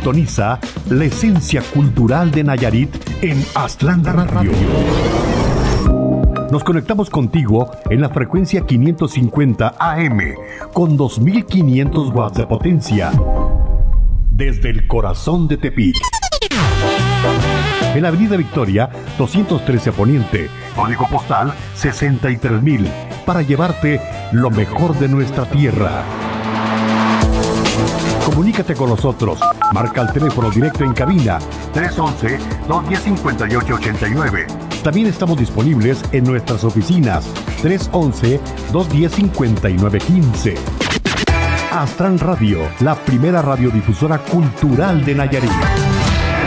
Sintoniza la esencia cultural de Nayarit en Atlanta Radio. Nos conectamos contigo en la frecuencia 550 AM con 2500 watts de potencia. Desde el corazón de Tepic. En la Avenida Victoria, 213 Poniente, código postal 63000, para llevarte lo mejor de nuestra tierra. Comunícate con nosotros. Marca el teléfono directo en cabina 311-210-5889. También estamos disponibles en nuestras oficinas 311-210-5915. Astran Radio, la primera radiodifusora cultural de Nayarit.